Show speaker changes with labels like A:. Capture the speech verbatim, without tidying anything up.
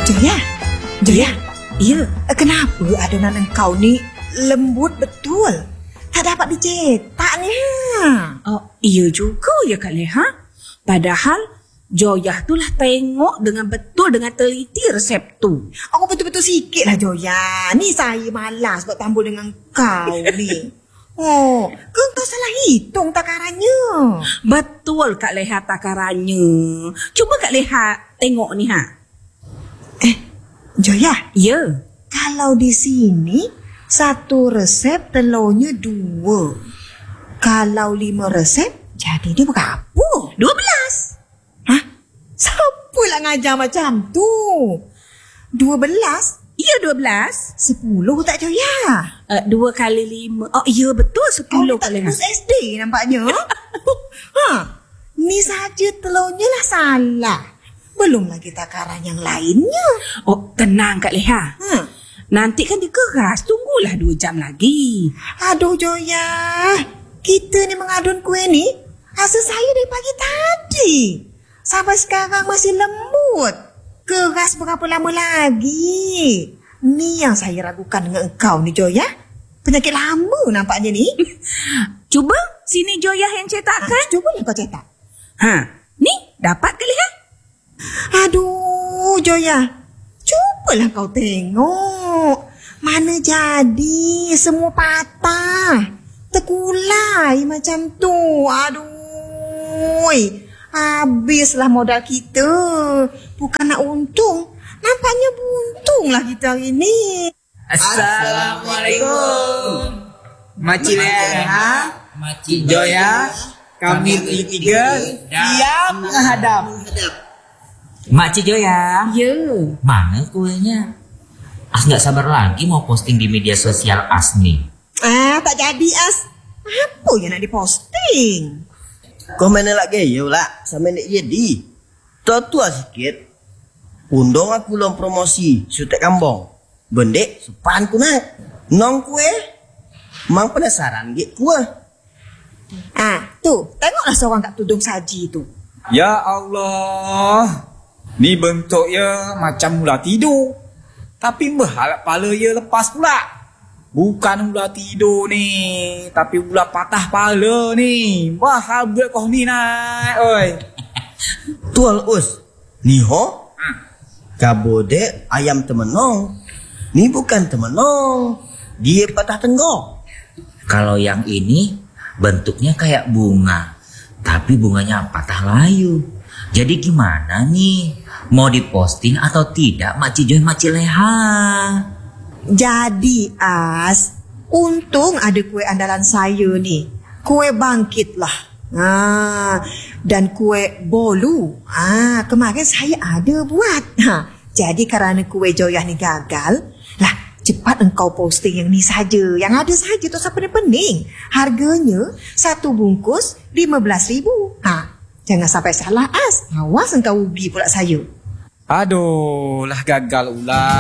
A: Joya, Joya, ya, kenapa adonan engkau ni lembut betul? Tak dapat dicetak ni. Ha?
B: Oh, iya juga ya Kak Leha. Padahal Joyah tu lah tengok dengan betul, dengan teliti resep tu.
A: Aku betul-betul sikit lah Joya. Ni saya malas buat tambul dengan kau ni. Oh, ke kau salah hitung takarannya?
B: Betul Kak Leha takarannya. Cuba Kak Leha tengok ni ha.
A: Eh, Joya.
B: Ya.
A: Kalau di sini satu resep telurnya dua. Kalau lima resep jadi dia berapa?
B: Dua belas.
A: Hah? Siapa lah ngajar macam tu? Dua belas?
B: Ya, dua belas.
A: Sepuluh tak Joya?
B: Uh, dua kali lima. Oh, ya betul sepuluh
A: Kau
B: kali.
A: Kau tak lulus S D nampaknya. Ha? Ni saja telurnya lah salah. Belum lagi takaran yang lainnya.
B: Oh, tenang Kak Leha.
A: Ha?
B: Nanti kan dia keras. Tunggulah dua jam lagi.
A: Aduh Joya. Kita ni mengadun kuih ni. Rasa saya dari pagi tadi. Sampai sekarang masih lembut. Keras berapa lama lagi? Ni yang saya ragukan dengan engkau ni Joya. Penyakit lama nampaknya ni.
B: Cuba sini Joyah yang cetakkan.
A: Ha, cubalah kau cetak.
B: Ha, ni dapat ke Leha?
A: Aduh Joya. Cubalah kau tengok. Mana jadi, semua patah. Terkulai macam tu. Aduh. Habislah modal kita. Bukan nak untung. Nampaknya buntunglah kita hari ni.
C: Assalamualaikum. Makcik Leha, Makcik Joya, kami bertiga siap menghadap.
D: Makcik Joya,
B: Ya.
D: mana kuenya? As nggak sabar lagi mau posting di media sosial As nih.
A: Ah, tak jadi As. Apa yang nak diposting?
E: Kau mana nak gaya lah sama nak jadi. Tua-tua sikit. Undang aku long promosi syutek kambang. Bendek sepan ku nak. Nong kue. Mang penasaran git ku.
A: Ah, tu. Tengoklah seorang kat tudung saji tu.
C: Ya Allah, ni bentuknya macam ular tidur. Tapi berharap kepala dia lepas pula. Bukan ular tidur ni, tapi ular patah kepala ni. Mahal buat kau ni nak. Oi.
E: Tual us. Ni ho. Kabode ayam temenong. Ni bukan temenong. Dia patah tenggok.
D: Kalau yang ini bentuknya kayak bunga, tapi bunganya patah layu. Jadi gimana nih? Mau diposting atau tidak Makcik Joy, Makcik Leha?
A: Jadi As, untung ada kue andalan saya ni. Kue bangkit lah. Ah, dan kue bolu. Ah, kemarin saya ada buat. Ha, jadi kerana kue Joyah ni gagal, lah cepat engkau posting yang ni saja. Yang ada saja tu siapa pening. Harganya satu bungkus lima belas ribu. Ha, jangan sampai salah As. Awas engkau ubi pula saya.
C: Aduh, lah gagal ular.